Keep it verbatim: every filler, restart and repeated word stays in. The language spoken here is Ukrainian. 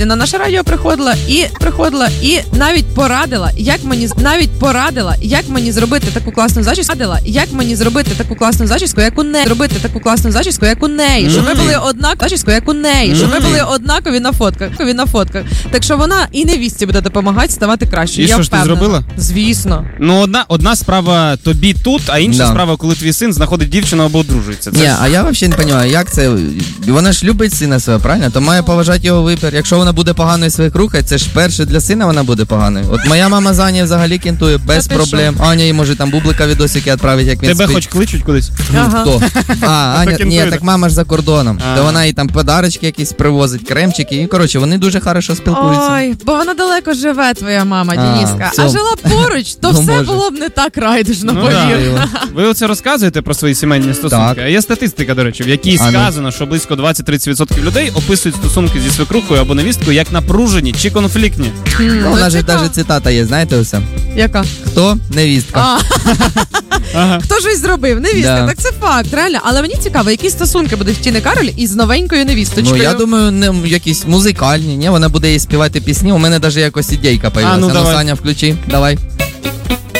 на наше радіо приходила і приходила і навіть порадила, як мені навіть порадила, як мені зробити таку класну зачіску, радила, як мені зробити таку класну зачіску, як у неї, зробити таку класну зачіску, як у неї, щоб ми були однакові, зачіску, як у неї, щоб ми були однакові на фотках, на фотках. Так що вона і невістці буде допомагати ставати краще. І я що ж ти зробила? Звісно. Ну, одна, одна справа тобі тут, а інша Да. справа, коли твій син знаходить дівчину або одружується. Це Ні, ж- а я взагалі не розумію, як це. Вона ж любить сина свого, правильно? То має поважати його вибір. Якщо вона буде поганою своїх рухати, це ж перше для сина вона буде поганою. От моя мама з Ані взагалі кентує без Та ти проблем. Аня їй може там бублика відосики відправити, як він Тебе спить. хоч кличуть кудись? Ага. Хто? А, Аня, ні, кентує, так так. мама ж за кордоном. А. То вона їй там подарочки якісь привозить, кремчики. І, коротше, вони дуже хорошо спілкуються. Ой, бо вона далеко живе, твоя мама, А, Дениска. все. А жила поруч, то Ну, все може. було б не так райдужно, Ну, повір. да. Ви оце розказуєте про свої сімейні стосунки. Так. А є статистика, до речі, в якій А ну. сказано, що близько двадцять-тридцять відсотків людей описують стосунки зі свекрухою або невісткою як напружені чи конфліктні. М, Ну, ну, вона ж цікаво. навіть цитата є, знаєте усе? Яка? Хто? Невістка. А, Ага. хто щось зробив? Невістка, Да. так це факт, реально. Але мені цікаво, які стосунки будуть в Тіни Кароль із новенькою невісточкою. Ну, я думаю, не якісь музикальні, ні? Вона буде їй співати пісні. У мене навіть якось ідейка появилася. А, ну, ну, давай. Саня, включи, давай.